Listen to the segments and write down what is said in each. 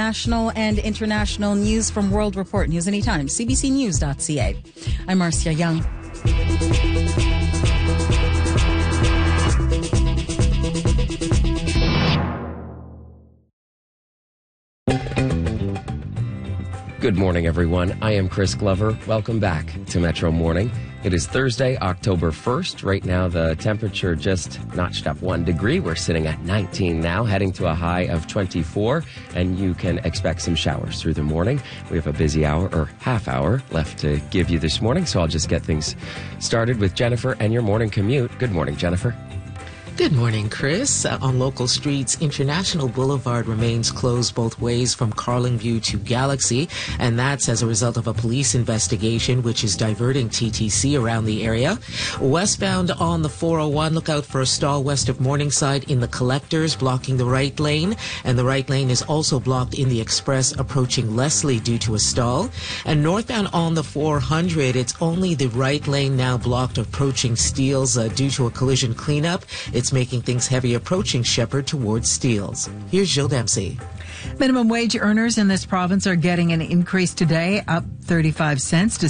national and international news from World Report News Anytime, cbcnews.ca. I'm Marcia Young. Good morning, everyone. I am Chris Glover. Welcome back to Metro Morning. It is Thursday, October 1st. Right now, the temperature just notched up 1 degree. We're sitting at 19 now, heading to a high of 24, and you can expect some showers through the morning. We have a busy hour or half hour left to give you this morning, so I'll just get things started with Jennifer and your morning commute. Good morning, Jennifer. Good morning, Chris. On local streets, International Boulevard remains closed both ways from Carlingview to Galaxy, and that's as a result of a police investigation which is diverting TTC around the area. Westbound on the 401, look out for a stall west of Morningside in the Collectors, blocking the right lane, and the right lane is also blocked in the Express approaching Leslie due to a stall. And northbound on the 400, it's only the right lane now blocked approaching Steeles due to a collision cleanup. It's making things heavy approaching Shepherd towards Steeles. Here's Jill Dempsey. Minimum wage earners in this province are getting an increase today, up 35 cents to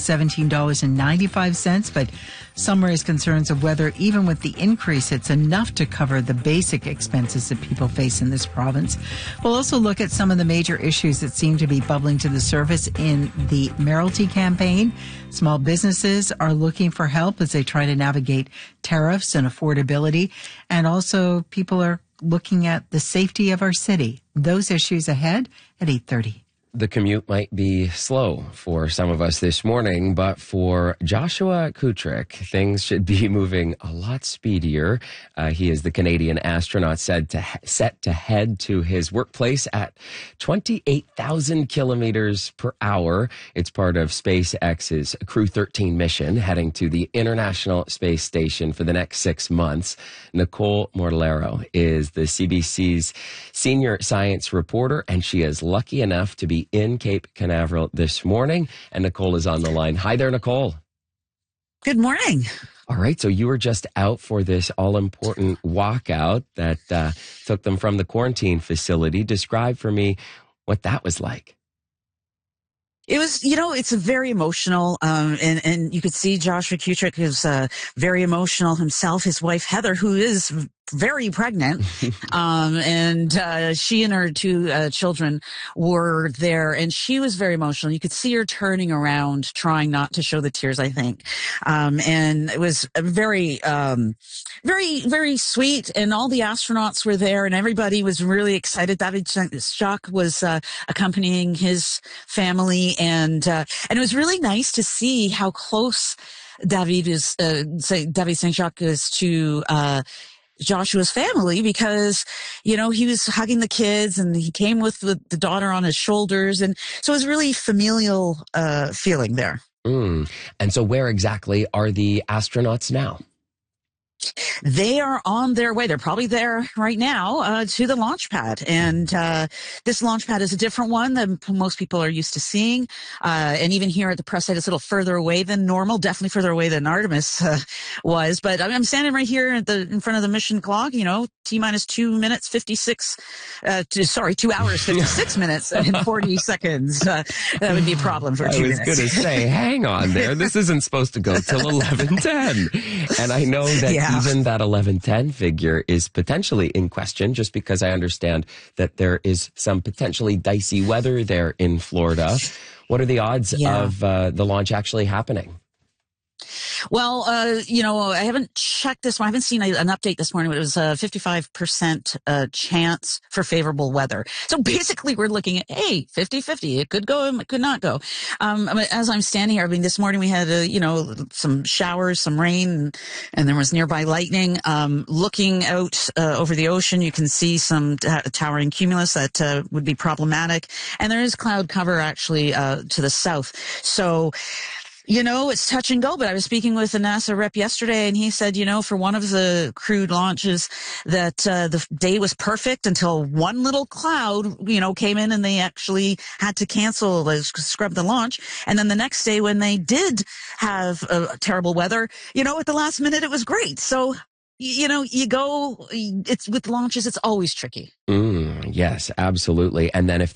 $17.95. But some raise concerns of whether, even with the increase, it's enough to cover the basic expenses that people face in this province. We'll also look at some of the major issues that seem to be bubbling to the surface in the Mayoralty campaign. Small businesses are looking for help as they try to navigate tariffs and affordability. And also people are looking at the safety of our city. Those issues ahead at 8:30. The commute might be slow for some of us this morning, but for Joshua Kutrick, things should be moving a lot speedier. He is the Canadian astronaut set to head to his workplace at 28,000 kilometers per hour. It's part of SpaceX's Crew 13 mission, heading to the International Space Station for the next 6 months. Nicole Mortellaro is the CBC's senior science reporter, and she is lucky enough to be in Cape Canaveral this morning. And Nicole is on the line. Hi there, Nicole. Good morning. All right. So you were just out for this all-important walkout that took them from the quarantine facility. Describe for me what that was like. It was, it's a very emotional, and you could see Joshua Kutrick is very emotional himself. His wife, Heather, who is very pregnant, and she and her 2 children were there, and she was very emotional. You could see her turning around, trying not to show the tears, I think. And it was very, very sweet, and all the astronauts were there, and everybody was really excited. David Jacques was accompanying his family, and it was really nice to see how close David Saint-Jacques is to Joshua's family, because, he was hugging the kids and he came with the daughter on his shoulders. And so it was really familial feeling there. And so where exactly are the astronauts now? They are on their way. They're probably there right now to the launch pad. And this launch pad is a different one than most people are used to seeing. And even here at the press site, it's a little further away than normal, definitely further away than Artemis was. But I'm standing right here in front of the mission clock, T-minus 2 minutes, 56, 2 hours, 56 minutes and 40 seconds. That would be a problem for 2 minutes. I was going to say, hang on there. This isn't supposed to go till 11:10. And I know that even that 11:10 figure is potentially in question, just because I understand that there is some potentially dicey weather there in Florida. What are the odds of the launch actually happening? Well, I haven't checked this one. I haven't seen an update this morning, but it was a 55% chance for favorable weather. So basically we're looking at, 50-50. It could go, it could not go. As I'm standing here, this morning we had, some showers, some rain, and there was nearby lightning. Looking out over the ocean, you can see some towering cumulus that would be problematic. And there is cloud cover actually to the south. So it's touch and go, but I was speaking with a NASA rep yesterday, and he said, for one of the crewed launches that the day was perfect until one little cloud, came in and they actually had to cancel, scrub the launch. And then the next day when they did have terrible weather, at the last minute, it was great. So it's with launches, it's always tricky. Yes, absolutely. And then if